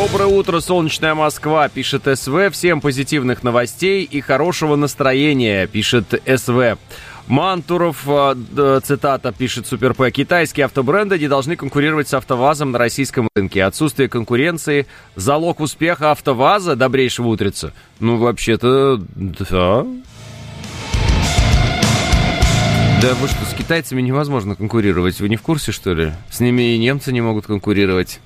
Доброе утро, солнечная Москва, пишет СВ. Всем позитивных новостей и хорошего настроения, пишет СВ. Мантуров, цитата, пишет Супер П. Китайские автобренды не должны конкурировать с АвтоВАЗом на российском рынке. Отсутствие конкуренции – залог успеха АвтоВАЗа, добрейшего утреца. Ну, вообще-то, да. Да вы что, с китайцами невозможно конкурировать. Вы не в курсе, что ли? С ними и немцы не могут конкурировать.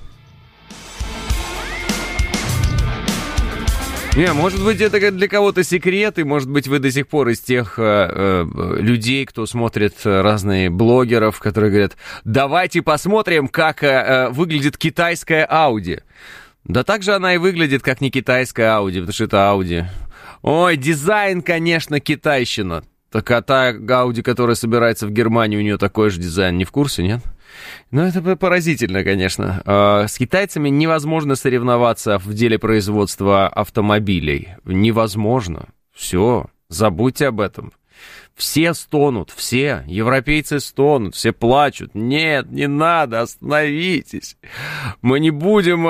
Не, может быть, это для кого-то секрет, и, может быть, вы до сих пор из тех людей, кто смотрит разные блогеров, которые говорят, давайте посмотрим, как выглядит китайская Audi. Да так же она и выглядит, как не китайская Audi, потому что это Audi. Ой, дизайн, конечно, китайщина. Так а та Audi, которая собирается в Германии, у нее такой же дизайн, не в курсе, нет? Ну, это поразительно, конечно. С китайцами невозможно соревноваться в деле производства автомобилей. Невозможно. Все, забудьте об этом. Все стонут, все. Европейцы стонут, все плачут. Нет, не надо, остановитесь. Мы не будем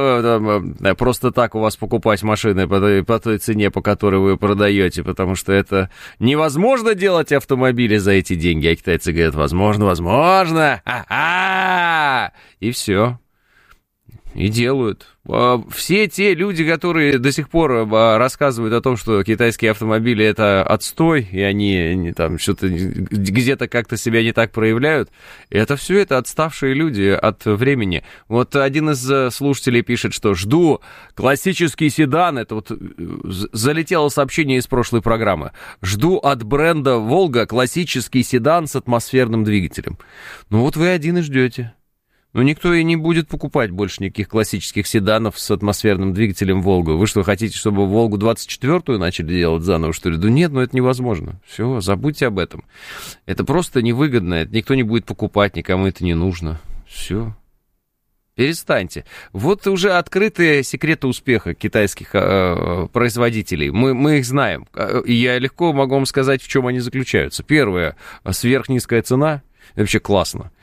просто так у вас покупать машины по той цене, по которой вы продаете, потому что это невозможно делать автомобили за эти деньги. А китайцы говорят, возможно, возможно. Ха-ха! И все. И делают. Все те люди, которые до сих пор рассказывают о том, что китайские автомобили это отстой, и они там что-то где-то как-то себя не так проявляют, это все это отставшие люди от времени. Вот один из слушателей пишет, что жду классический седан, это вот залетело сообщение из прошлой программы, жду от бренда Волга классический седан с атмосферным двигателем. Ну вот вы один и ждете. Ну, никто и не будет покупать больше никаких классических седанов с атмосферным двигателем «Волгу». Вы что, хотите, чтобы «Волгу» 24-ю начали делать заново, что ли? Да нет, ну это невозможно. Все, забудьте об этом. Это просто невыгодно, это никто не будет покупать, никому это не нужно. Все. Перестаньте. Вот уже открытые секреты успеха китайских производителей. Мы их знаем. И я легко могу вам сказать, в чем они заключаются. Первое, сверхнизкая цена. Вообще классно.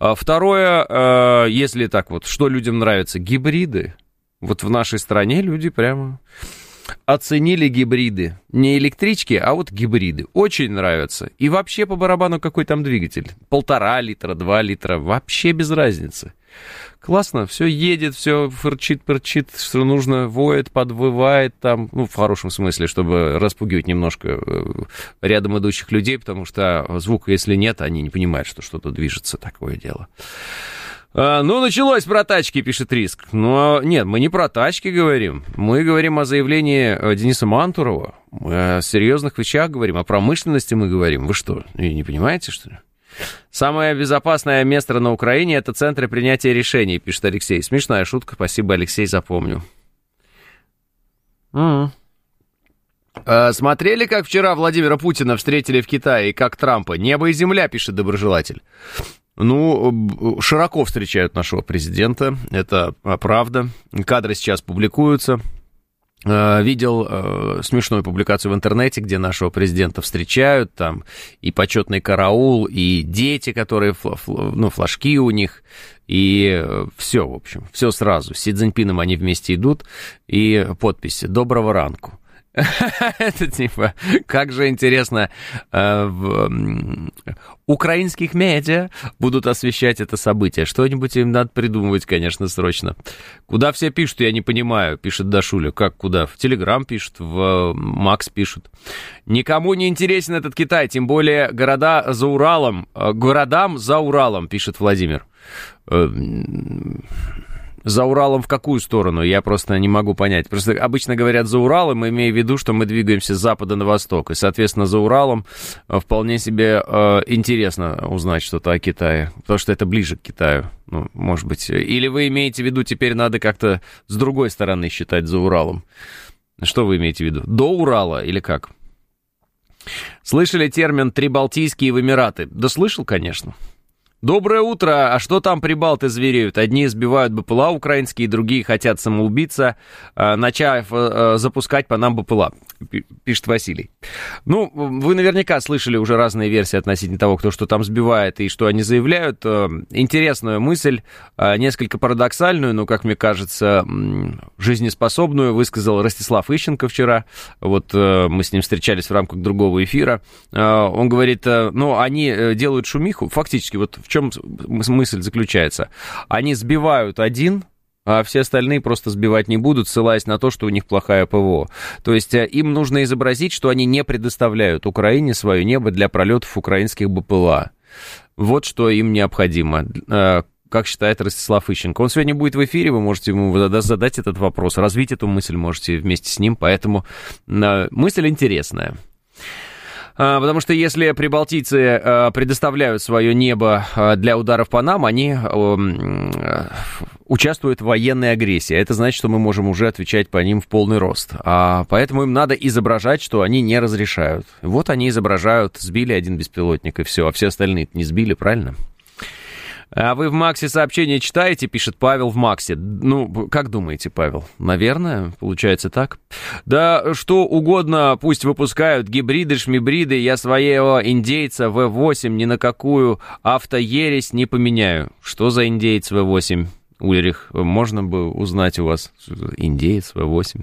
Второе, если так вот, что людям нравится? Гибриды. Вот в нашей стране люди прямо оценили гибриды. Не электрички, а вот гибриды. Очень нравятся. И вообще по барабану какой там двигатель. 1,5 литра, 2 литра. Вообще без разницы. Классно, все едет, все фырчит, что нужно, воет, подвывает там, ну, в хорошем смысле, чтобы распугивать немножко рядом идущих людей, потому что звука, если нет, они не понимают, что что-то движется, такое дело. Ну, началось про тачки, пишет Риск. Но нет, мы не про тачки говорим, мы говорим о заявлении Дениса Мантурова, мы о серьезных вещах говорим, о промышленности мы говорим. Вы что, не понимаете, что ли? Самое безопасное место на Украине — это центры принятия решений, пишет Алексей. Смешная шутка, спасибо, Алексей, запомню. Смотрели, как вчера Владимира Путина встретили в Китае, и как Трампа? Небо и земля, пишет доброжелатель. Ну, широко встречают нашего президента, это правда. Кадры сейчас публикуются. Видел смешную публикацию в интернете, где нашего президента встречают, там и почетный караул, и дети, которые, флажки у них, и все, в общем, все сразу. С Си Цзиньпином они вместе идут, и подписи «Доброго ранку». Это типа, как же интересно, в украинских медиа будут освещать это событие. Что-нибудь им надо придумывать, конечно, срочно. Куда все пишут, я не понимаю, пишет Дашуля. Как куда? В Телеграм пишут, в Макс пишут. Никому не интересен этот Китай, тем более городам за Уралом, пишет Владимир. За Уралом в какую сторону? Я просто не могу понять. Просто обычно говорят за Уралом, имея в виду, что мы двигаемся с запада на восток. И, соответственно, за Уралом вполне себе интересно узнать что-то о Китае. Потому что это ближе к Китаю. Ну, может быть. Или вы имеете в виду, теперь надо как-то с другой стороны считать за Уралом? Что вы имеете в виду? До Урала или как? Слышали термин «Трибалтийские в Эмираты»? Да слышал, конечно. Доброе утро. А что там прибалты звереют? Одни сбивают БПЛА украинские, другие хотят самоубиться, начав запускать по нам БПЛА, пишет Василий. Ну, вы наверняка слышали уже разные версии относительно того, кто что там сбивает и что они заявляют. Интересную мысль, несколько парадоксальную, но, как мне кажется, жизнеспособную, высказал Ростислав Ищенко вчера. Вот мы с ним встречались в рамках другого эфира. Он говорит, ну, они делают шумиху. Фактически, вот в чем мысль заключается? Они сбивают один, а все остальные просто сбивать не будут, ссылаясь на то, что у них плохая ПВО. То есть им нужно изобразить, что они не предоставляют Украине свое небо для пролетов украинских БПЛА. Вот что им необходимо, как считает Ростислав Ищенко. Он сегодня будет в эфире, вы можете ему задать этот вопрос, развить эту мысль можете вместе с ним, поэтому мысль интересная. Потому что если прибалтийцы предоставляют свое небо для ударов по нам, они участвуют в военной агрессии. Это значит, что мы можем уже отвечать по ним в полный рост. Поэтому им надо изображать, что они не разрешают. Вот они изображают, сбили один беспилотник и все, а все остальные не сбили, правильно? А вы в Максе сообщение читаете, пишет Павел в Максе. Ну, как думаете, Павел? Наверное, получается так. Да что угодно пусть выпускают, гибриды, шмибриды, я своего индейца В8 ни на какую автоересь не поменяю. Что за индеец В8, Ульрих? Можно бы узнать у вас, индеец В8?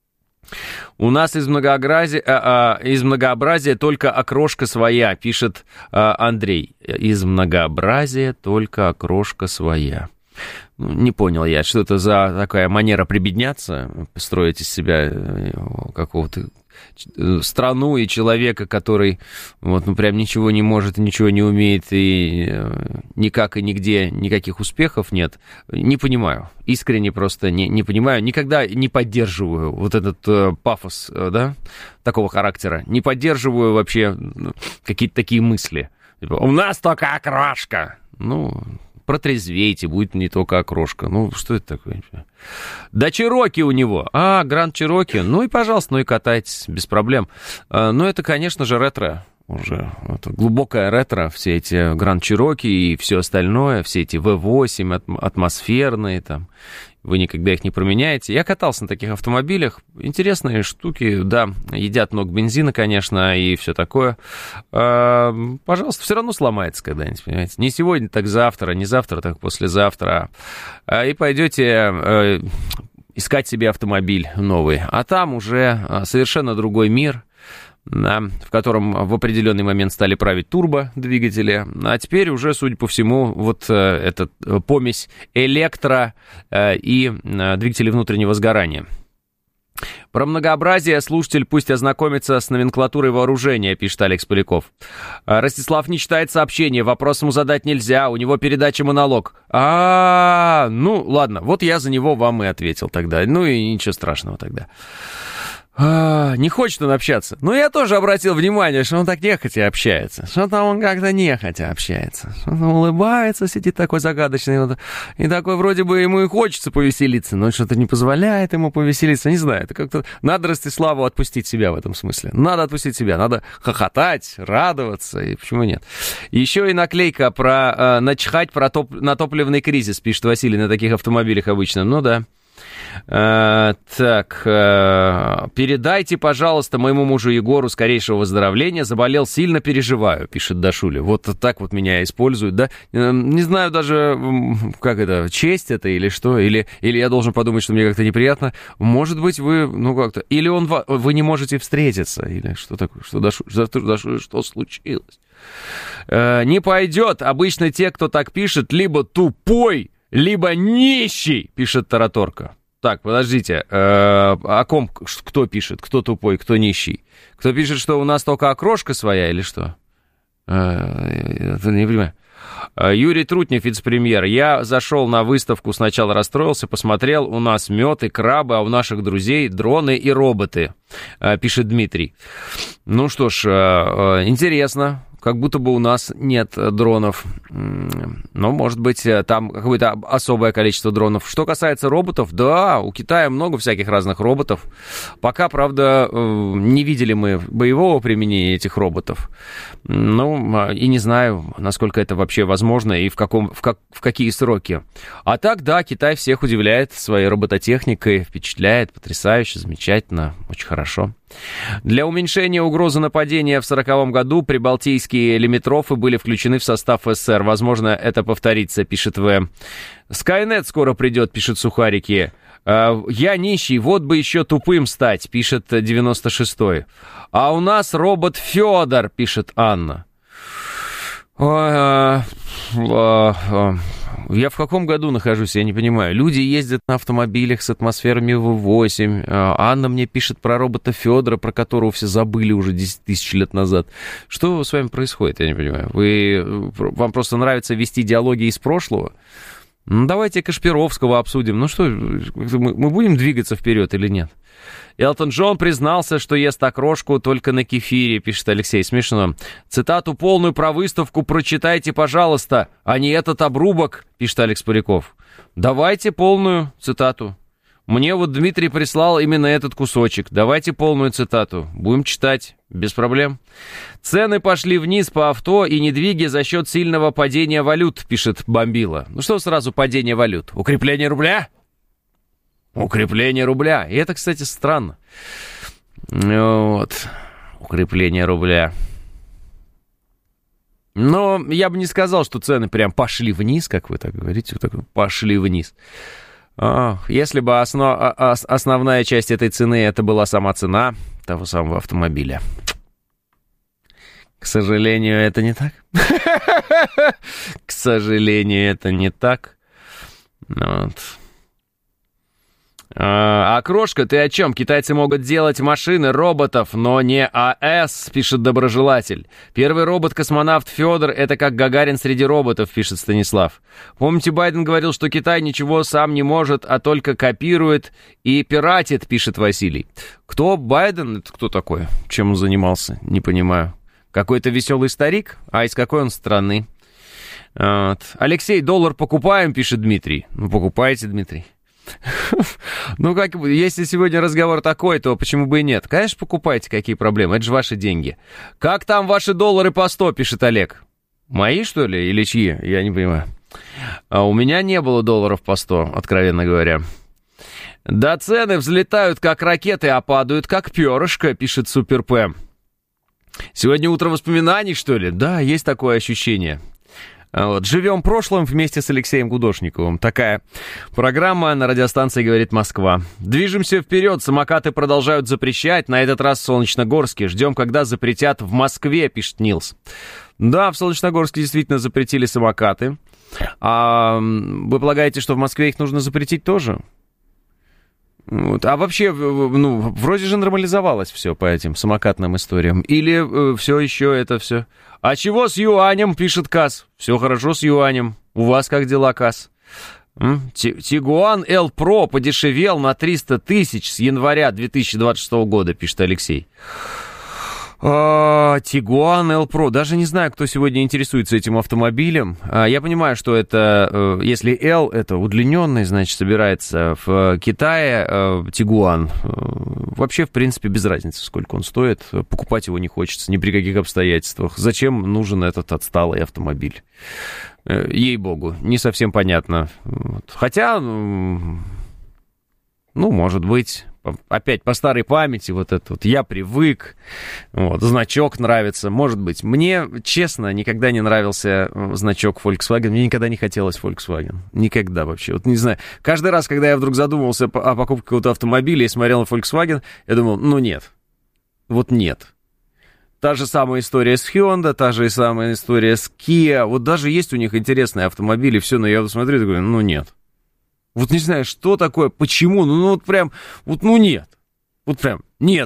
У нас из многообразия только окрошка своя, пишет Андрей. Из многообразия только окрошка своя. Не понял я, что это за такая манера прибедняться, строить из себя какого-то страну и человека, который вот, ну, прям ничего не может, ничего не умеет, и никак и нигде никаких успехов нет. Не понимаю. Искренне просто не понимаю. Никогда не поддерживаю вот этот пафос, да, такого характера. Не поддерживаю вообще какие-то такие мысли. Типа, у нас только окрошка. Ну, протрезвейте, будет не только окрошка. Ну, что это такое? Да Чироки у него. Гранд Чироки. Ну и, пожалуйста, ну и катайтесь, без проблем. Но это, конечно же, ретро. Уже это глубокое ретро, все эти Гранд Чироки и все остальное, все эти V8 атмосферные там. Вы никогда их не променяете. Я катался на таких автомобилях. Интересные штуки, да, едят много бензина, конечно, и все такое. Пожалуйста, все равно сломается когда-нибудь, понимаете. Не сегодня, так завтра, не завтра, так послезавтра. И пойдете искать себе автомобиль новый. А там уже совершенно другой мир, да, в котором в определенный момент стали править турбодвигатели, а теперь уже, судя по всему, вот эта помесь электро и двигателей внутреннего сгорания. Про многообразие слушатель пусть ознакомится с номенклатурой вооружения, пишет Алекс Поляков. Ростислав не читает сообщение, вопрос ему задать нельзя, у него передача монолог. Ну ладно, вот я за него вам и ответил тогда, ну и ничего страшного тогда. Не хочет он общаться. Но я тоже обратил внимание, что он так нехотя общается. Что-то он как-то нехотя общается. Что-то улыбается, сидит такой загадочный. И такой вроде бы ему и хочется повеселиться, но что-то не позволяет ему повеселиться. Не знаю, это как-то... Надо Ростиславу отпустить себя в этом смысле. Надо отпустить себя, надо хохотать, радоваться. И почему нет? Еще и наклейка про начихать на топливный кризис, пишет Василий, на таких автомобилях обычно. Ну да. Так, передайте, пожалуйста, моему мужу Егору скорейшего выздоровления. Заболел, сильно переживаю, пишет Дашуля. Вот так вот меня используют, да? Не знаю даже, как это, честь это или что, или я должен подумать, что мне как-то неприятно. Может быть, вы, ну как-то, или вы не можете встретиться, или что такое, что Дашуля, что случилось? Не пойдет. Обычно те, кто так пишет, либо тупой, либо нищий, пишет Тараторка. Так, подождите, о ком, кто пишет, кто тупой, кто нищий? Кто пишет, что у нас только окрошка своя или что? Не понимаю. Юрий Трутнев, вице-премьер. Я зашел на выставку, сначала расстроился, посмотрел, у нас мед и крабы, а у наших друзей дроны и роботы, пишет Дмитрий. Ну что ж, интересно. как будто бы у нас нет дронов. Но, может быть, там какое-то особое количество дронов. Что касается роботов, да, у Китая много всяких разных роботов. Пока, правда, не видели мы боевого применения этих роботов. Ну, и не знаю, насколько это вообще возможно и в какие сроки. А так, да, Китай всех удивляет своей робототехникой, впечатляет, потрясающе, замечательно, очень хорошо. Для уменьшения угрозы нападения в 1940 году прибалтийские лимитрофы были включены в состав СССР. Возможно, это повторится, пишет В. Скайнет скоро придет, пишет Сухарики. Я нищий, вот бы еще тупым стать, пишет 96-й. А у нас робот Федор, пишет Анна. Я в каком году нахожусь, я не понимаю. Люди ездят на автомобилях с атмосферами V8. Анна мне пишет про робота Федора, про которого все забыли уже 10 тысяч лет назад. Что с вами происходит, я не понимаю. Вам просто нравится вести диалоги из прошлого? Ну, давайте Кашпировского обсудим. Ну что, мы будем двигаться вперед или нет? Элтон Джон признался, что ест окрошку только на кефире, пишет Алексей. Смешно. Цитату полную про выставку прочитайте, пожалуйста, а не этот обрубок, пишет Алекс Поляков. Давайте полную цитату. Мне вот Дмитрий прислал именно этот кусочек. Давайте полную цитату. Будем читать. Без проблем. Цены пошли вниз по авто и недвиги за счет сильного падения валют, пишет Бомбила. Ну что сразу падение валют? Укрепление рубля? Укрепление рубля. И это, кстати, странно. Вот. Укрепление рубля. Но я бы не сказал, что цены прям пошли вниз, как вы так говорите. Вот так, пошли вниз. Если бы основная часть этой цены это была сама цена того самого автомобиля. К сожалению, это не так. К сожалению, это не так. Вот. Окрошка, ты о чем? Китайцы могут делать машины, роботов, но не АЭС, пишет доброжелатель. Первый робот-космонавт Федор — это как Гагарин среди роботов, пишет Станислав. Помните, Байден говорил, что Китай ничего сам не может, а только копирует и пиратит, пишет Василий. Кто Байден? Это кто такой? Чем он занимался? Не понимаю. Какой-то веселый старик? А из какой он страны? Вот. Алексей, доллар покупаем, пишет Дмитрий. Ну, покупайте, Дмитрий. Ну, как, если сегодня разговор такой, то почему бы и нет? Конечно, покупайте, какие проблемы, это же ваши деньги. Как там ваши доллары по 100, пишет Олег. Мои, что ли, или чьи? Я не понимаю. У меня не было долларов по 100, откровенно говоря. Да цены взлетают, как ракеты, а падают, как перышко, пишет Супер П. Сегодня утро воспоминаний, что ли? Да, есть такое ощущение. Вот. Живем прошлым вместе с Алексеем Гудошниковым. Такая программа на радиостанции «Говорит Москва». Движемся вперед, самокаты продолжают запрещать, на этот раз в Солнечногорске. Ждем, когда запретят в Москве, пишет Нилс. Да, в Солнечногорске действительно запретили самокаты. А вы полагаете, что в Москве их нужно запретить тоже? Вот. А вообще, ну, вроде же нормализовалось все по этим самокатным историям. Или все еще это все... А чего с юанем, пишет Кас. Все хорошо с юанем. У вас как дела, Кас? Тигуан L Pro подешевел на 300 тысяч с января 2026 года, пишет Алексей. Тигуан L Pro. Даже не знаю, кто сегодня интересуется этим автомобилем. Я понимаю, что это, если L, это удлиненный, значит, собирается в Китае. Тигуан. Вообще, в принципе, без разницы, сколько он стоит. Покупать его не хочется ни при каких обстоятельствах. Зачем нужен этот отсталый автомобиль? Ей-богу, не совсем понятно. Хотя, ну, может быть... Опять по старой памяти, вот это вот я привык, вот, значок нравится, может быть. Мне, честно, никогда не нравился значок Volkswagen, мне никогда не хотелось Volkswagen, никогда вообще. Вот не знаю, каждый раз, когда я вдруг задумывался о покупке какого-то автомобиля и смотрел на Volkswagen, я думал, ну нет, вот нет. Та же самая история с Hyundai, та же самая история с Kia, вот даже есть у них интересные автомобили, все, но я вот смотрю и такой, ну нет. Вот не знаю, что такое, почему, ну вот прям, вот ну нет. Вот прям нет.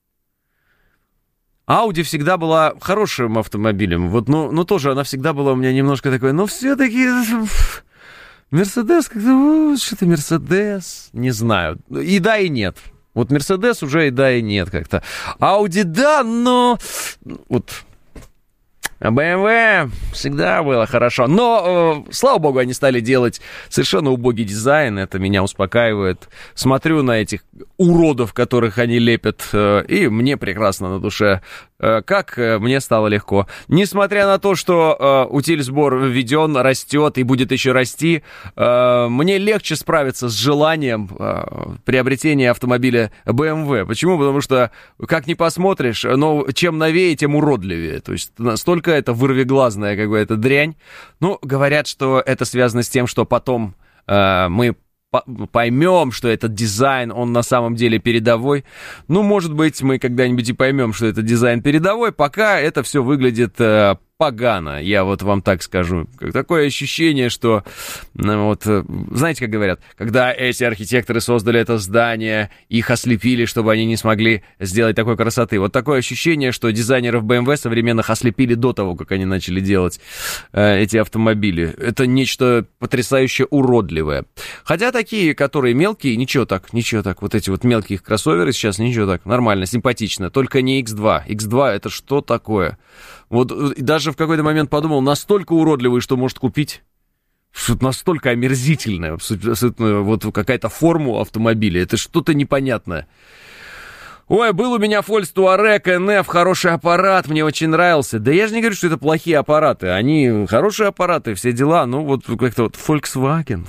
Audi всегда была хорошим автомобилем, вот, но тоже она всегда была у меня немножко такой, но все-таки Mercedes как-то, что-то Mercedes, не знаю, и да, и нет. Вот Mercedes уже и да, и нет как-то. Audi да, но вот А BMW всегда было хорошо. Но, слава богу, они стали делать совершенно убогий дизайн. Это меня успокаивает. Смотрю на этих уродов, которых они лепят, и мне прекрасно на душе. Как мне стало легко. Несмотря на то, что утиль-сбор введен, растет и будет еще расти, мне легче справиться с желанием приобретения автомобиля BMW. Почему? Потому что, как ни посмотришь, но чем новее, тем уродливее. То есть настолько это вырвиглазная какая-то дрянь. Ну, говорят, что это связано с тем, что потом мы поймем, что этот дизайн, он на самом деле передовой. Ну, может быть, мы когда-нибудь и поймем, что этот дизайн передовой, пока это все выглядит погано, я вот вам так скажу. Такое ощущение, что, вот, знаете, как говорят, когда эти архитекторы создали это здание, их ослепили, чтобы они не смогли сделать такой красоты. Вот такое ощущение, что дизайнеров BMW современных ослепили до того, как они начали делать эти автомобили. Это нечто потрясающе уродливое. Хотя такие, которые мелкие, ничего так. Вот эти вот мелкие кроссоверы сейчас, ничего так, нормально, симпатично. Только не X2. X2 это что такое? Вот даже в какой-то момент подумал, настолько уродливый, что может купить. Что-то настолько омерзительное. Вот какая-то форма у автомобиля. Это что-то непонятное. Ой, был у меня Volkswagen Touareg NF, хороший аппарат, мне очень нравился. Да я же не говорю, что это плохие аппараты. Они хорошие аппараты, все дела. Ну вот как-то вот Volkswagen,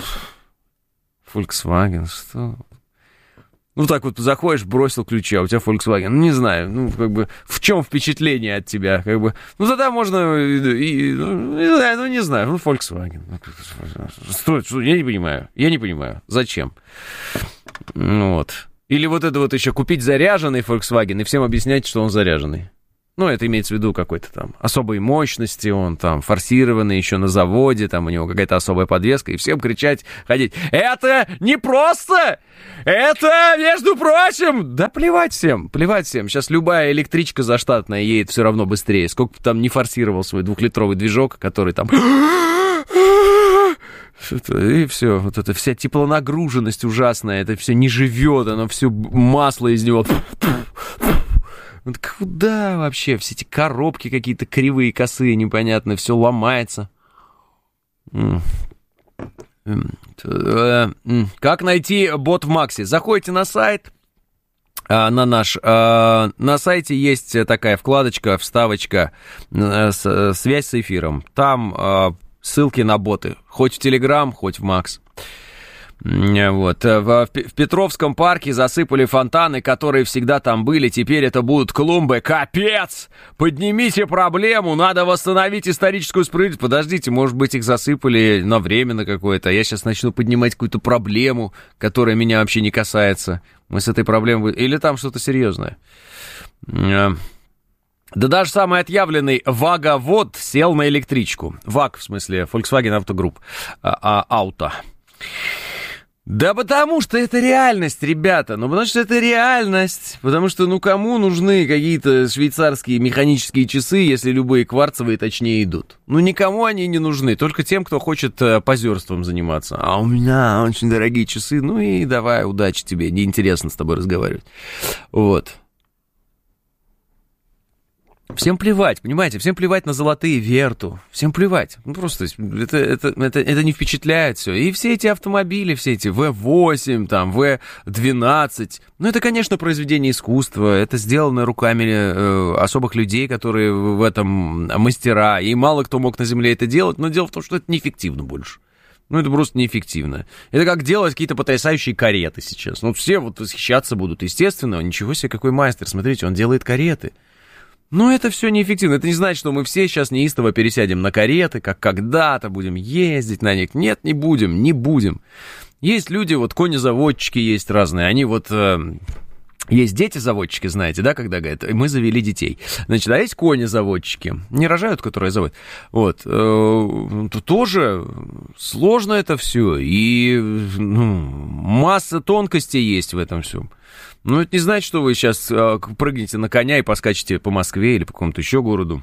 что... Ну, так вот, заходишь, бросил ключи, а у тебя Volkswagen. Ну, не знаю, ну, как бы, в чем впечатление от тебя, как бы. Ну, тогда можно, не знаю, ну, Volkswagen. Что, я не понимаю, зачем? Ну, вот. Или вот это вот еще купить заряженный Volkswagen и всем объяснять, что он заряженный. Ну, это имеется в виду какой-то там особой мощности, он там форсированный еще на заводе, там у него какая-то особая подвеска, и всем кричать, ходить, это не просто, это, между прочим, да плевать всем, сейчас любая электричка заштатная едет все равно быстрее, сколько бы там не форсировал свой 2-литровый движок, который там... И все, вот эта вся теплонагруженность ужасная, это все не живет, оно все масло из него... Вот куда вообще? Все эти коробки какие-то кривые, косые, непонятные, все ломается. Как найти бот в Максе? Заходите на сайт, на наш. На сайте есть такая вкладочка, вставочка, связь с эфиром. Там ссылки на боты. Хоть в Телеграм, хоть в Макс. Вот. В Петровском парке засыпали фонтаны, которые всегда там были. Теперь это будут клумбы. Капец! Поднимите проблему. Надо восстановить историческую справедливость. Подождите, может быть, их засыпали на временно какое-то. Я сейчас начну поднимать какую-то проблему, которая меня вообще не касается. Мы с этой проблемой... Или там что-то серьезное. Да даже самый отъявленный ваговод сел на электричку. ВАГ, в смысле, Volkswagen Auto Group. Ауто. Да потому что это реальность, ребята, потому что это реальность, потому что, кому нужны какие-то швейцарские механические часы, если любые кварцевые точнее идут? Никому они не нужны, только тем, кто хочет позерством заниматься. А у меня очень дорогие часы, и давай, удачи тебе, неинтересно с тобой разговаривать. Вот. Всем плевать, понимаете, всем плевать на золотые Верту, всем плевать, просто это не впечатляет все. И все эти автомобили, все эти V8, там, V12, это, конечно, произведение искусства, это сделано руками особых людей, которые в этом мастера, и мало кто мог на земле это делать, но дело в том, что это неэффективно больше. Это просто неэффективно. Это как делать какие-то потрясающие кареты сейчас. Все вот восхищаться будут, естественно, ничего себе, какой мастер, смотрите, он делает кареты. Но это все неэффективно. Это не значит, что мы все сейчас неистово пересядем на кареты, как когда-то будем ездить на них. Нет, не будем. Есть люди, кони-заводчики есть разные. Они есть дети-заводчики, знаете, да, когда говорят, мы завели детей. Значит, а есть кони-заводчики. Не рожают, которые заводят. Вот. Тоже сложно это все. И масса тонкостей есть в этом всем. Это не значит, что вы сейчас прыгнете на коня и поскачете по Москве или по какому-то еще городу.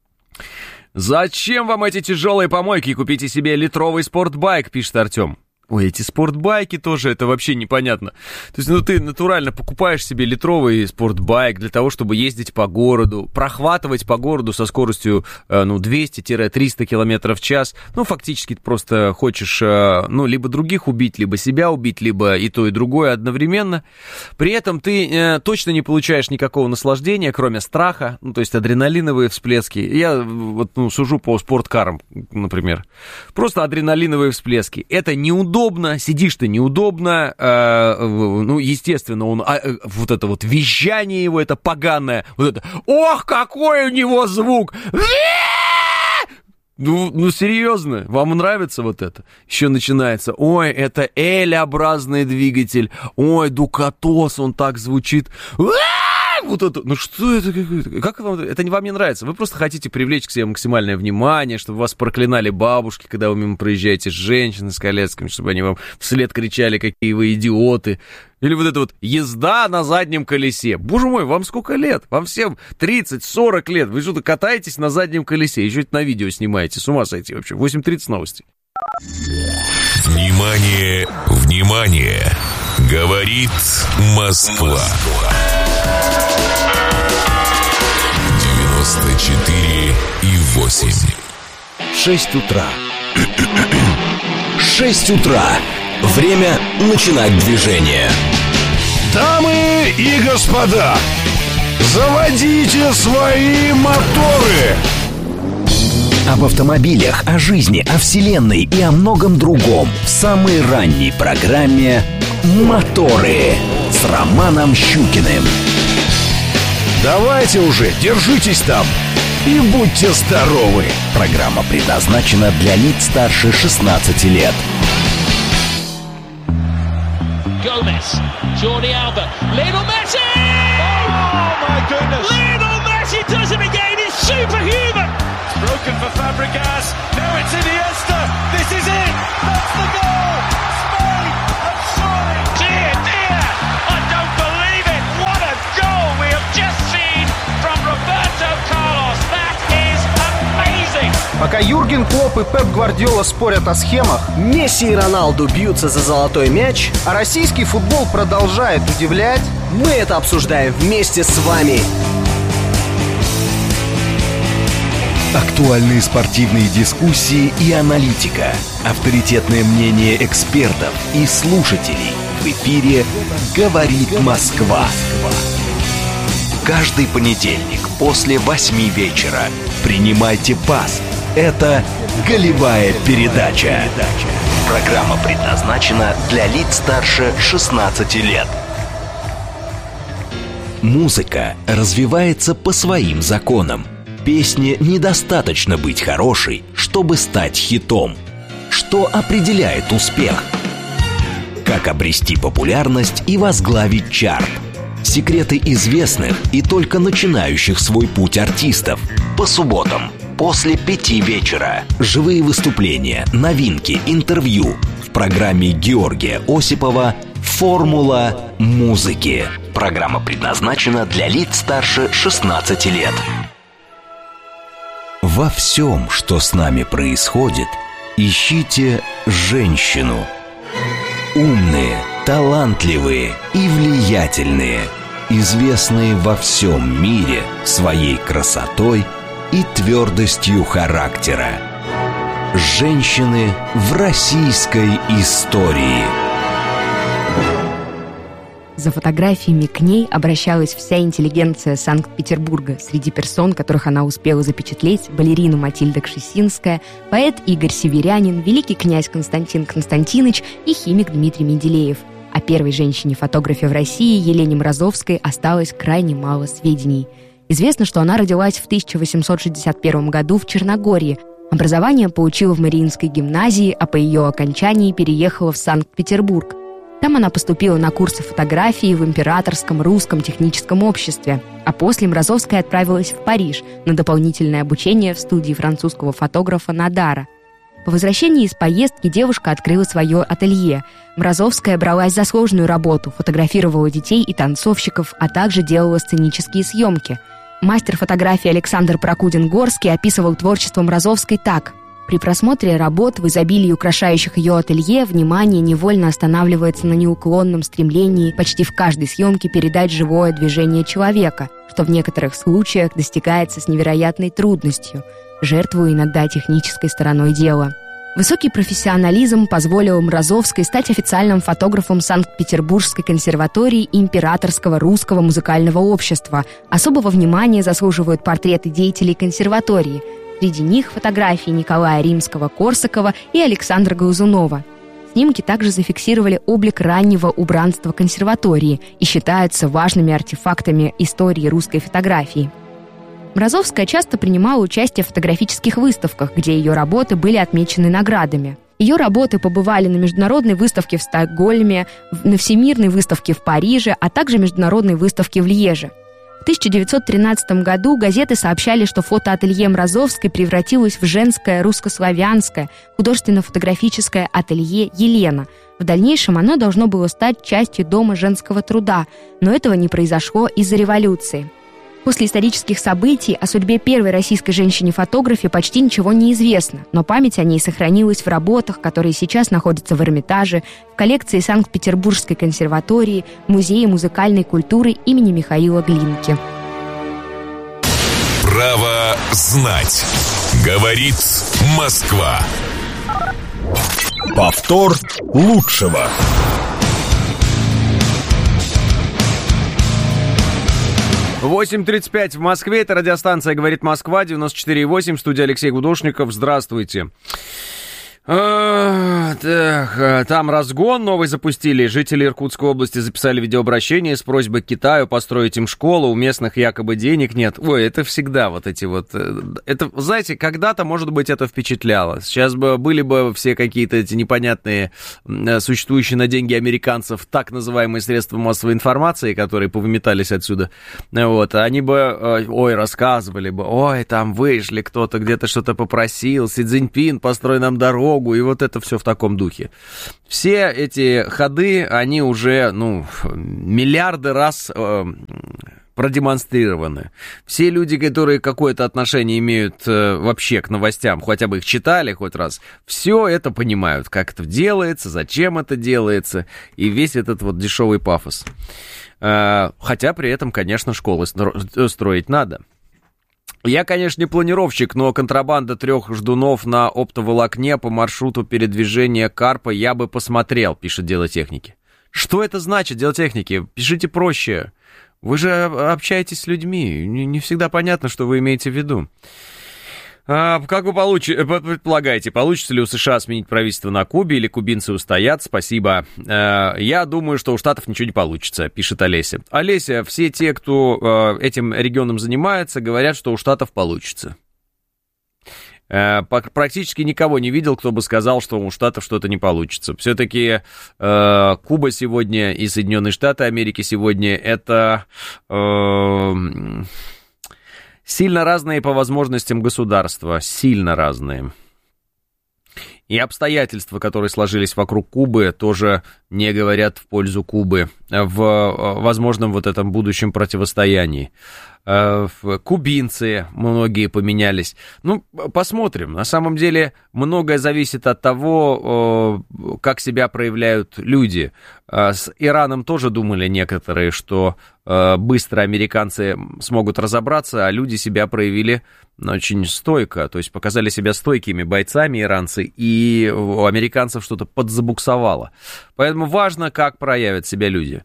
Зачем вам эти тяжелые помойки? Купите себе литровый спортбайк, пишет Артем. Ой, эти спортбайки тоже, это вообще непонятно. То есть, ты натурально покупаешь себе литровый спортбайк для того, чтобы ездить по городу, прохватывать по городу со скоростью, 200-300 км в час. Фактически ты просто хочешь, либо других убить, либо себя убить, либо и то, и другое одновременно. При этом ты точно не получаешь никакого наслаждения, кроме страха, то есть адреналиновые всплески. Я сужу по спорткарам, например. Просто адреналиновые всплески. Это неудобно, сидишь ты неудобно, естественно, вот это вот визжание его, это поганое, вот это, ох, какой у него звук! Серьезно, вам нравится вот это? Еще начинается, ой, это L-образный двигатель, ой, Дукатос, он так звучит, вот это, что это? Как вам это вам не нравится? Вы просто хотите привлечь к себе максимальное внимание, чтобы вас проклинали бабушки, когда вы мимо проезжаете, женщины с колясками, чтобы они вам вслед кричали, какие вы идиоты. Или вот это вот езда на заднем колесе. Боже мой, вам сколько лет? Вам всем 30-40 лет. Вы что-то катаетесь на заднем колесе, еще это на видео снимаете. С ума сойти вообще. 8:30 новости. Внимание, внимание! Говорит Москва. 94,8. 6 утра. 6 утра. Время начинать движение. Дамы и господа, заводите свои моторы. Об автомобилях, о жизни, о вселенной и о многом другом в самой ранней программе «Моторы» с Романом Щукиным. Давайте уже, держитесь там и будьте здоровы. Программа предназначена для лиц старше 16 лет. Gomez, Jordi Alba, Lionel Messi! Oh my goodness! Lionel Messi does it again! It's superhuman! It's broken for Fabregas. Now it's Iniesta. This is it. That's the goal. Spain have scored. Dear, dear! I don't believe it. What a goal we have just seen from Roberto Carlos. That is amazing. Пока Юрген Клопп и Пеп Гвардиола спорят о схемах, Месси и Роналду бьются за золотой мяч, а российский футбол продолжает удивлять, мы это обсуждаем вместе с вами. Актуальные спортивные дискуссии и аналитика. Авторитетное мнение экспертов и слушателей. В эфире «Говорит Москва». Каждый понедельник после 8 вечера принимайте пас. Это «Голевая передача». Программа предназначена для лиц старше 16 лет. Музыка развивается по своим законам. Песне недостаточно быть хорошей, чтобы стать хитом. Что определяет успех? Как обрести популярность и возглавить чарт? Секреты известных и только начинающих свой путь артистов. По субботам после 5 вечера. Живые выступления, новинки, интервью. В программе Георгия Осипова «Формула музыки». Программа предназначена для лиц старше 16 лет. Во всем, что с нами происходит, ищите женщину. Умные, талантливые и влиятельные, известные во всем мире своей красотой и твердостью характера. Женщины в российской истории. За фотографиями к ней обращалась вся интеллигенция Санкт-Петербурга. Среди персон, которых она успела запечатлеть, балерина Матильда Кшесинская, поэт Игорь Северянин, великий князь Константин Константинович и химик Дмитрий Менделеев. О первой женщине-фотографе в России Елене Мразовской осталось крайне мало сведений. Известно, что она родилась в 1861 году в Черногории. Образование получила в Мариинской гимназии, а по ее окончании переехала в Санкт-Петербург. Там она поступила на курсы фотографии в Императорском русском техническом обществе, а после Мразовская отправилась в Париж на дополнительное обучение в студии французского фотографа Надара. По возвращении из поездки девушка открыла свое ателье. Мразовская бралась за сложную работу, фотографировала детей и танцовщиков, а также делала сценические съемки. Мастер фотографии Александр Прокудин-Горский описывал творчество Мразовской так: При просмотре работ в изобилии украшающих ее ателье внимание невольно останавливается на неуклонном стремлении почти в каждой съемке передать живое движение человека, что в некоторых случаях достигается с невероятной трудностью, жертвуя иногда технической стороной дела. Высокий профессионализм позволил Мразовской стать официальным фотографом Санкт-Петербургской консерватории и Императорского русского музыкального общества. Особого внимания заслуживают портреты деятелей консерватории. Среди них фотографии Николая Римского-Корсакова и Александра Глазунова. Снимки также зафиксировали облик раннего убранства консерватории и считаются важными артефактами истории русской фотографии. Мразовская часто принимала участие в фотографических выставках, где ее работы были отмечены наградами. Ее работы побывали на международной выставке в Стокгольме, на всемирной выставке в Париже, а также международной выставке в Льеже. В 1913 году газеты сообщали, что фотоателье Мразовской превратилось в женское русско-славянское художественно-фотографическое ателье «Елена». В дальнейшем оно должно было стать частью Дома женского труда, но этого не произошло из-за революции. После исторических событий о судьбе первой российской женщины-фотографе почти ничего не известно, но память о ней сохранилась в работах, которые сейчас находятся в Эрмитаже, в коллекции Санкт-Петербургской консерватории, Музее музыкальной культуры имени Михаила Глинки. Право знать. Говорит Москва. Повтор лучшего. Восемь 8:35 в Москве. Это радиостанция «Говорит Москва», 94,8. Студия Алексей Гудошников. Здравствуйте. Так, там разгон новый запустили. Жители Иркутской области записали видеообращение с просьбой к Китаю построить им школу. У местных якобы денег нет. Ой, это всегда вот эти вот... Это, знаете, когда-то, может быть, это впечатляло. Сейчас бы были бы все какие-то эти непонятные, существующие на деньги американцев, так называемые средства массовой информации, которые повыметались отсюда. Вот, они бы, рассказывали бы, там вышли, кто-то где-то что-то попросил, Си Цзиньпин, построй нам дорогу, и вот это все в таком духе. Все эти ходы, они уже, миллиарды раз продемонстрированы. Все люди, которые какое-то отношение имеют вообще к новостям, хотя бы их читали хоть раз, все это понимают, как это делается, зачем это делается, и весь этот вот дешевый пафос. Хотя при этом, конечно, школы строить надо. Я, конечно, не планировщик, но контрабанда 3 ждунов на оптоволокне по маршруту передвижения карпа я бы посмотрел, пишет Дело техники. Что это значит, Дело техники? Пишите проще. Вы же общаетесь с людьми, не всегда понятно, что вы имеете в виду. Как вы предполагаете, получится ли у США сменить правительство на Кубе или кубинцы устоят? Спасибо. Я думаю, что у Штатов ничего не получится, пишет Олеся. Олеся, все те, кто этим регионом занимается, говорят, что у Штатов получится. Практически никого не видел, кто бы сказал, что у Штатов что-то не получится. Все-таки Куба сегодня и Соединенные Штаты Америки сегодня это... Сильно разные по возможностям государства, сильно разные. И обстоятельства, которые сложились вокруг Кубы, тоже не говорят в пользу Кубы в возможном вот этом будущем противостоянии. Кубинцы многие поменялись. Посмотрим. На самом деле многое зависит от того, как себя проявляют люди. С Ираном тоже думали некоторые, что быстро американцы смогут разобраться, а люди себя проявили очень стойко, то есть показали себя стойкими бойцами иранцы, и у американцев что-то подзабуксовало. Поэтому важно, как проявят себя люди.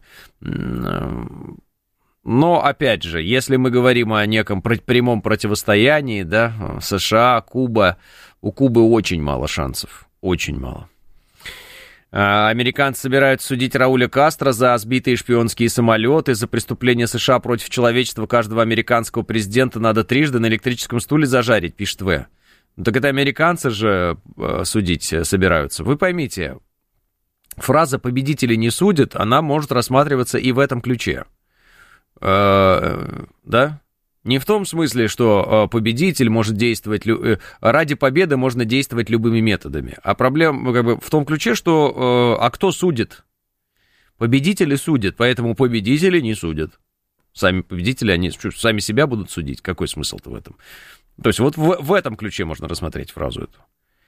Но, опять же, если мы говорим о неком прямом противостоянии, да, США, Куба, у Кубы очень мало шансов, очень мало. Американцы собираются судить Рауля Кастро за сбитые шпионские самолеты, за преступление США против человечества каждого американского президента надо трижды на электрическом стуле зажарить, пишет В. Так это американцы же судить собираются. Вы поймите, фраза «победители не судят», она может рассматриваться и в этом ключе. Да? Не в том смысле, что победитель может действовать, ради победы можно действовать любыми методами, а проблема в том ключе, что кто судит? Победители судят, поэтому победители не судят. Сами победители, они сами себя будут судить. Какой смысл-то в этом? То есть вот в этом ключе можно рассмотреть фразу эту.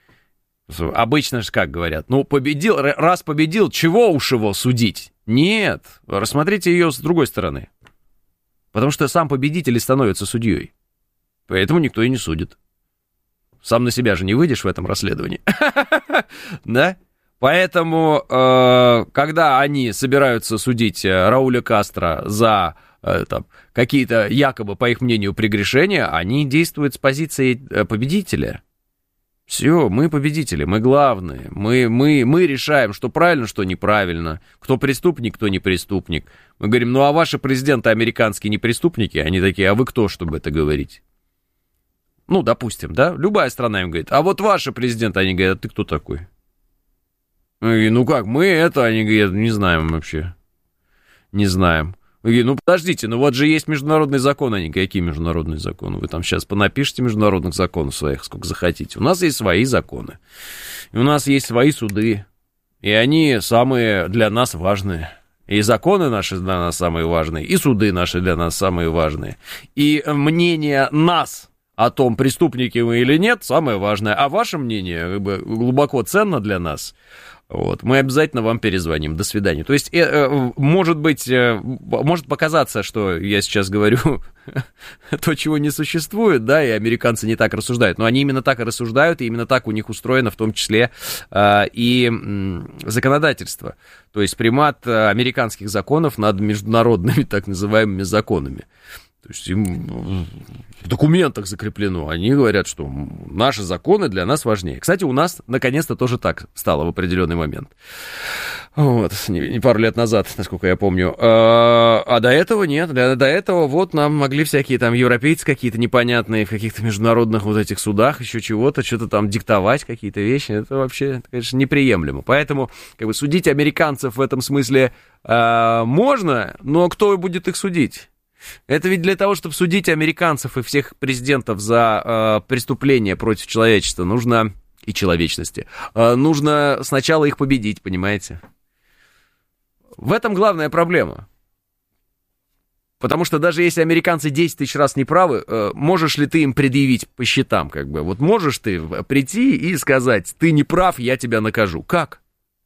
Обычно же как говорят, ну, победил, раз победил, чего уж его судить? Нет, рассмотрите ее с другой стороны. Потому что сам победитель и становится судьей. Поэтому никто и не судит. Сам на себя же не выйдешь в этом расследовании. Да? Поэтому, когда они собираются судить Рауля Кастро за какие-то якобы, по их мнению, прегрешения, они действуют с позиции победителя. Все, мы победители, мы главные, мы решаем, что правильно, что неправильно, кто преступник, кто не преступник. Мы говорим, ну а ваши президенты американские не преступники? Они такие, а вы кто, чтобы это говорить? Ну, допустим, да, любая страна им говорит, а вот ваши президенты, они говорят, а ты кто такой? И, ну как, мы это, они говорят, не знаем вообще, не знаем. Ну, подождите, ну вот же есть международные законы, они какие международные законы? Вы там сейчас понапишите международных законов своих, сколько захотите. У нас есть свои законы, и у нас есть свои суды, и они самые для нас важные. И законы наши для нас самые важные, и суды наши для нас самые важные. И мнение нас о том, преступники мы или нет, самое важное. А ваше мнение как бы глубоко ценно для нас. Вот, мы обязательно вам перезвоним. До свидания. То есть, может быть, может показаться, что я сейчас говорю то, чего не существует, да, и американцы не так рассуждают, но они именно так и рассуждают, и именно так у них устроено в том числе и законодательство. То есть, примат американских законов над международными так называемыми законами. То есть им в документах закреплено. Они говорят, что наши законы для нас важнее. Кстати, у нас наконец-то тоже так стало в определенный момент. Вот, не пару лет назад, насколько я помню. А до этого нет. До этого вот нам могли всякие там европейцы какие-то непонятные в каких-то международных вот этих судах еще чего-то, что-то там диктовать, какие-то вещи. Это вообще, конечно, неприемлемо. Поэтому как бы судить американцев в этом смысле можно, но кто будет их судить? Это ведь для того, чтобы судить американцев и всех президентов за преступления против человечества, нужно и человечности, нужно сначала их победить, понимаете? В этом главная проблема. Потому что даже если американцы 10 тысяч раз неправы, можешь ли ты им предъявить по счетам, как бы? Вот можешь ты прийти и сказать, ты не прав, я тебя накажу. Как?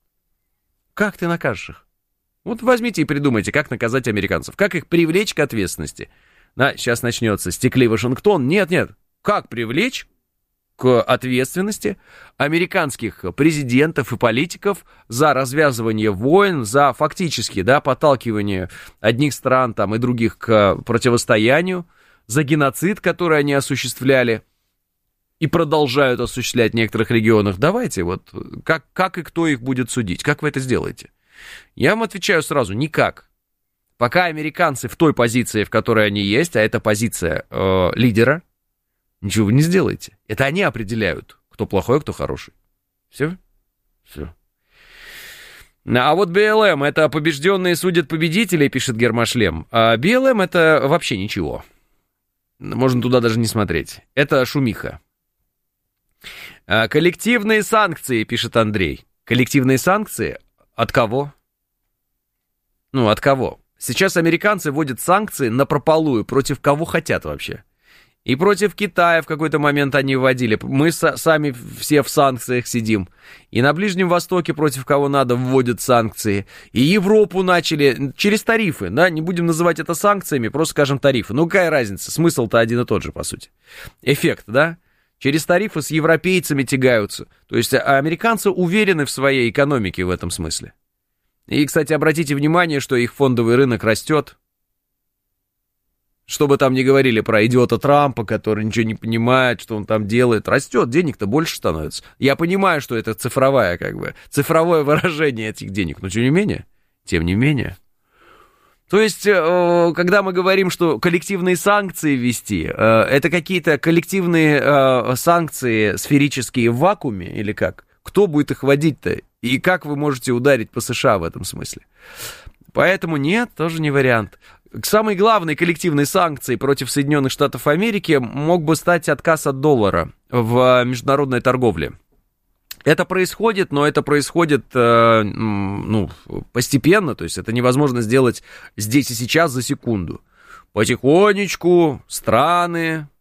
Как ты накажешь их? Вот возьмите и придумайте, как наказать американцев, как их привлечь к ответственности. Да, сейчас начнется «Стекли Вашингтон». Нет, как привлечь к ответственности американских президентов и политиков за развязывание войн, за фактически, да, подталкивание одних стран там, и других к противостоянию, за геноцид, который они осуществляли и продолжают осуществлять в некоторых регионах. Давайте, вот как и кто их будет судить, как вы это сделаете? Я вам отвечаю сразу, никак. Пока американцы в той позиции, в которой они есть, а это позиция лидера, ничего вы не сделаете. Это они определяют, кто плохой, а кто хороший. Все. А вот БЛМ — это побежденные судят победителей, пишет Гермошлем. А БЛМ — это вообще ничего. Можно туда даже не смотреть. Это шумиха. Коллективные санкции, пишет Андрей. Коллективные санкции? От кого? Ну, от кого? Сейчас американцы вводят санкции напропалую, против кого хотят вообще. И против Китая в какой-то момент они вводили. Мы сами все в санкциях сидим. И на Ближнем Востоке против кого надо вводят санкции. И Европу начали через тарифы, да, не будем называть это санкциями, просто скажем тарифы. Ну, какая разница? Смысл-то один и тот же, по сути. Эффект, да? Через тарифы с европейцами тягаются. То есть американцы уверены в своей экономике в этом смысле. И, кстати, обратите внимание, что их фондовый рынок растет. Что бы там ни говорили про идиота Трампа, который ничего не понимает, что он там делает, растет, денег-то больше становится. Я понимаю, что это цифровое выражение этих денег, но тем не менее. То есть, когда мы говорим, что коллективные санкции ввести, это какие-то коллективные санкции сферические в вакууме или как? Кто будет их вводить-то? И как вы можете ударить по США в этом смысле? Поэтому нет, тоже не вариант. Самой главной коллективной санкцией против Соединенных Штатов Америки мог бы стать отказ от доллара в международной торговле. Это происходит, но это происходит постепенно, то есть это невозможно сделать здесь и сейчас за секунду. Потихонечку страны,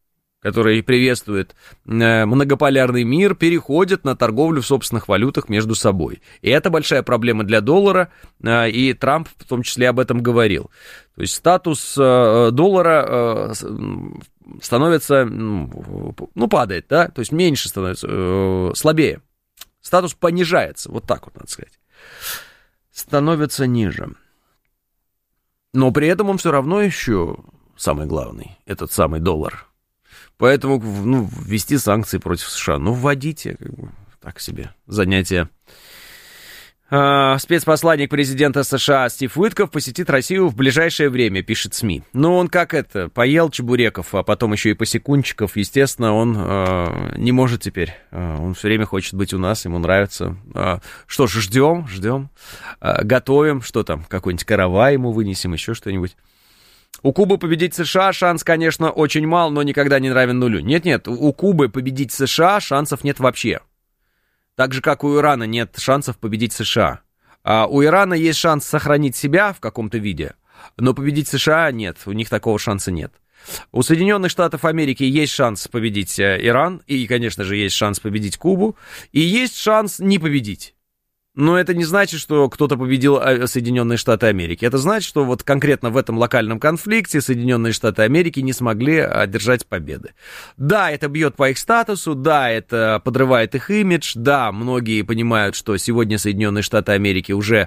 который приветствует многополярный мир, переходят на торговлю в собственных валютах между собой. И это большая проблема для доллара, и Трамп в том числе об этом говорил. То есть статус доллара становится, падает, да, то есть меньше становится, слабее. Статус понижается, вот так вот надо сказать. Становится ниже. Но при этом он все равно еще самый главный, этот самый доллар. Поэтому, ввести санкции против США, вводите, так себе, занятие. Спецпосланник президента США Стив Уитков посетит Россию в ближайшее время, пишет СМИ. Он поел чебуреков, а потом еще и посекунчиков, естественно, он не может теперь. Он все время хочет быть у нас, ему нравится. Что ж, ждем, готовим, что там, какой-нибудь каравай ему вынесем, еще что-нибудь. У Кубы победить США шанс, конечно, очень мал, но никогда не равен нулю. Нет, у Кубы победить США шансов нет вообще. Так же, как у Ирана нет шансов победить США. А у Ирана есть шанс сохранить себя в каком-то виде, но победить США нет, у них такого шанса нет. У Соединенных Штатов Америки есть шанс победить Иран, и, конечно же, есть шанс победить Кубу, и есть шанс не победить. Но это не значит, что кто-то победил Соединенные Штаты Америки. Это значит, что вот конкретно в этом локальном конфликте Соединенные Штаты Америки не смогли одержать победы. Да, это бьет по их статусу, да, это подрывает их имидж, да, многие понимают, что сегодня Соединенные Штаты Америки уже,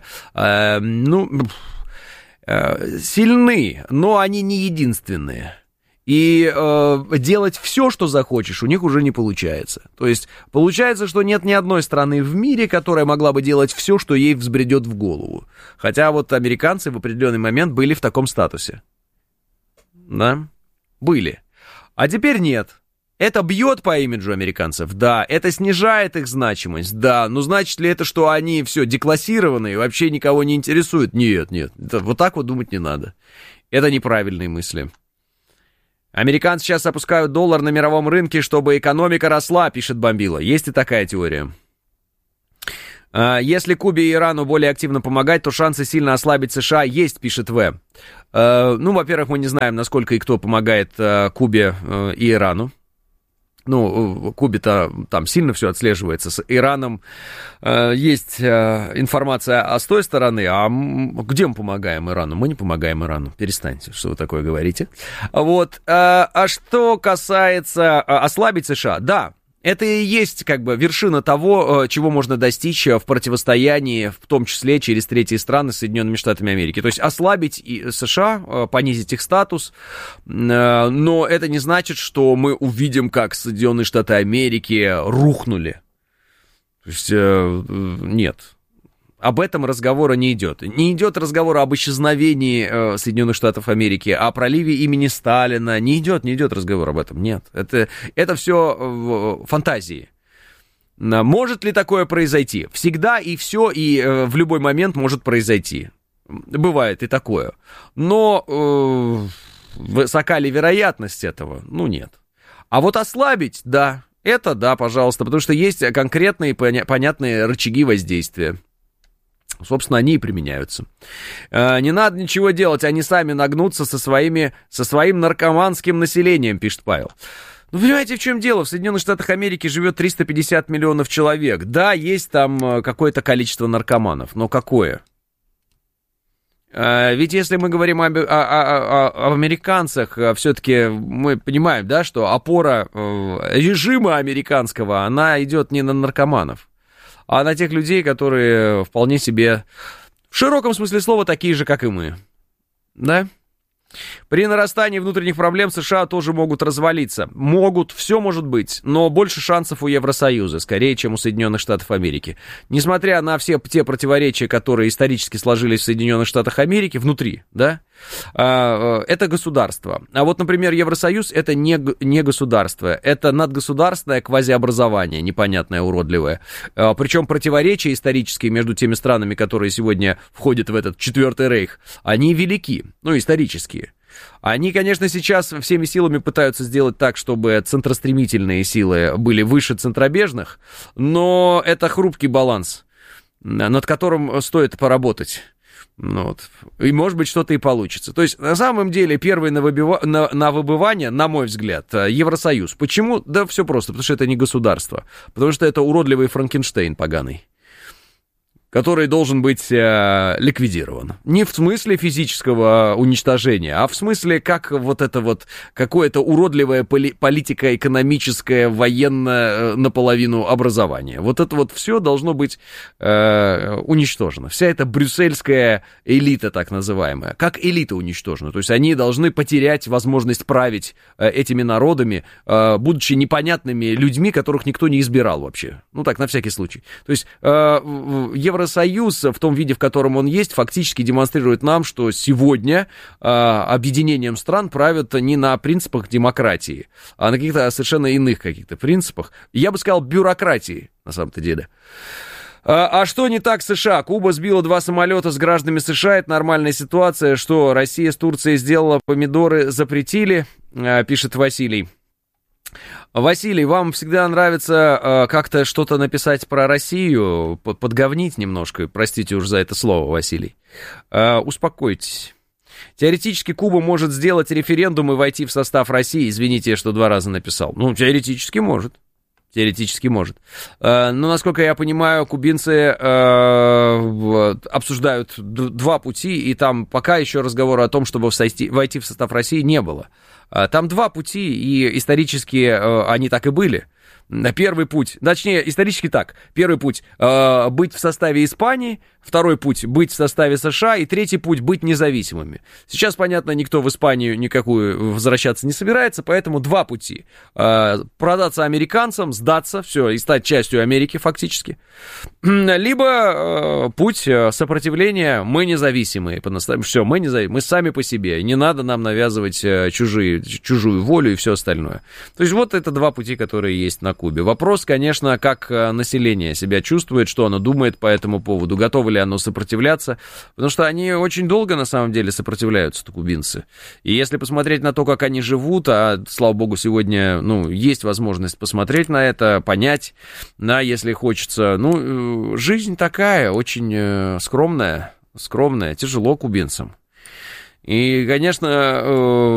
сильны, но они не единственные. И делать все, что захочешь, у них уже не получается. То есть получается, что нет ни одной страны в мире, которая могла бы делать все, что ей взбредет в голову. Хотя вот американцы в определенный момент были в таком статусе. Да? Были. А теперь нет. Это бьет по имиджу американцев? Да. Это снижает их значимость? Да. Но значит ли это, что они все деклассированы и вообще никого не интересуют? Нет. Вот так вот думать не надо. Это неправильные мысли. Американцы сейчас опускают доллар на мировом рынке, чтобы экономика росла, пишет Бомбила. Есть и такая теория. Если Кубе и Ирану более активно помогать, то шансы сильно ослабить США есть, пишет В. Во-первых, мы не знаем, насколько и кто помогает Кубе и Ирану. Кубе-то там сильно все отслеживается. С Ираном есть информация с той стороны, а где мы помогаем Ирану? Мы не помогаем Ирану. Перестаньте, что вы такое говорите. Вот. А что касается ослабить США, да, это и есть вершина того, чего можно достичь в противостоянии, в том числе через третьи страны с Соединенными Штатами Америки. То есть ослабить США, понизить их статус, но это не значит, что мы увидим, как Соединенные Штаты Америки рухнули. То есть нет. Об этом разговора не идет. Не идет разговора об исчезновении Соединенных Штатов Америки, о проливе имени Сталина. Не идет разговор об этом. Нет. Это все фантазии. Может ли такое произойти? Всегда и все, и в любой момент может произойти. Бывает и такое. Но высока ли вероятность этого? Нет. А вот ослабить, да. Это да, пожалуйста, потому что есть конкретные понятные рычаги воздействия. Собственно, они и применяются. Не надо ничего делать, они сами нагнутся со своим наркоманским населением, пишет Павел. Понимаете, в чем дело? В Соединенных Штатах Америки живет 350 миллионов человек. Да, есть там какое-то количество наркоманов, но какое? Ведь если мы говорим об американцах, все-таки мы понимаем, да, что опора режима американского, она идет не на наркоманов, а на тех людей, которые вполне себе, в широком смысле слова, такие же, как и мы. Да? При нарастании внутренних проблем США тоже могут развалиться. Все может быть, но больше шансов у Евросоюза, скорее, чем у Соединенных Штатов Америки. Несмотря на все те противоречия, которые исторически сложились в Соединенных Штатах Америки, внутри, да, это государство. А вот, например, Евросоюз — это не государство, это надгосударственное квазиобразование, непонятное, уродливое. Причем противоречия исторические между теми странами, которые сегодня входят в этот Четвертый Рейх, они велики, исторические. Они, конечно, сейчас всеми силами пытаются сделать так, чтобы центростремительные силы были выше центробежных, но это хрупкий баланс, над которым стоит поработать. Вот. И, может быть, что-то и получится. То есть, на самом деле, первый на выбывание, на мой взгляд, Евросоюз. Почему? Да все просто, потому что это не государство. Потому что это уродливый Франкенштейн поганый, который должен быть ликвидирован. Не в смысле физического уничтожения, а в смысле, как вот это вот какое-то уродливое политико-экономическое, военное наполовину образование. Вот это вот все должно быть уничтожено. Вся эта брюссельская элита, так называемая, как элита уничтожена. То есть они должны потерять возможность править этими народами, будучи непонятными людьми, которых никто не избирал вообще. Ну так, на всякий случай. То есть Евросоюз в том виде, в котором он есть, фактически демонстрирует нам, что сегодня объединением стран правят не на принципах демократии, а на каких-то совершенно иных каких-то принципах. Я бы сказал, бюрократии, на самом-то деле. А что не так с США? Куба сбила 2 самолета с гражданами США, это нормальная ситуация. Что, Россия с Турцией сделала, помидоры запретили, пишет Василий. Василий, вам всегда нравится как-то что-то написать про Россию, подговнить немножко, простите уж за это слово, Василий. Успокойтесь. Теоретически Куба может сделать референдум и войти в состав России. Извините, что 2 раза написал. Ну, теоретически может. Теоретически может. Но, насколько я понимаю, кубинцы обсуждают 2 пути, и там пока еще разговора о том, чтобы войти в состав России, не было. Там 2 пути, и исторически они так и были. Первый путь, точнее, исторически так. Первый путь быть в составе Испании, второй путь быть в составе США, и третий путь быть независимыми. Сейчас, понятно, никто в Испанию никакую возвращаться не собирается, поэтому 2 пути. Продаться американцам, сдаться, все, и стать частью Америки фактически. Либо путь сопротивления, мы независимые, все, мы независимые, мы сами по себе, не надо нам навязывать чужую волю и все остальное. То есть вот это 2 пути, которые есть на Кубе. Вопрос, конечно, как население себя чувствует, что оно думает по этому поводу, готово ли оно сопротивляться, потому что они очень долго, на самом деле, сопротивляются-то, кубинцы. И если посмотреть на то, как они живут, а, слава богу, сегодня, есть возможность посмотреть на это, понять, если хочется, жизнь такая, очень скромная, тяжело кубинцам. И, конечно,